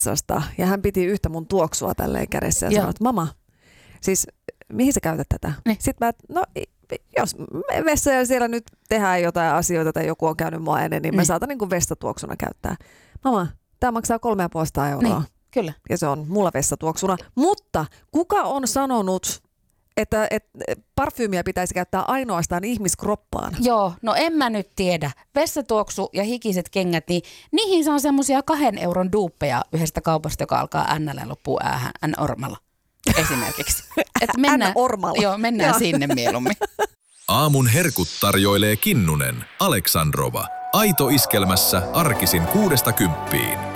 vitsasta ja hän piti yhtä mun tuoksua tälleen kädessä ja sanoi, että mama, siis mihin sä käytät tätä? Niin. Sitten mä, no jos vessa ja siellä nyt tehdään jotain asioita tai joku on käynyt mua ennen, niin mä saatan niin kuin vessatuoksuna käyttää. Mama, tää maksaa 350 €. Niin, kyllä. Ja se on mulla vessatuoksuna. Mutta kuka on sanonut, että parfyymiä pitäisi käyttää ainoastaan ihmiskroppaan? Joo, no en mä nyt tiedä. Vessatuoksu ja hikiset kengät, niin niihin saa semmosia 2 € duuppeja yhdestä kaupasta, joka alkaa N ja loppuu äähän, N-ormalla esimerkiksi. Että N-ormalla. Joo, mennään sinne mieluummin. Aamun herkut tarjoilee Kinnunen, Aleksandrova. Aito iskelmässä arkisin 6–10.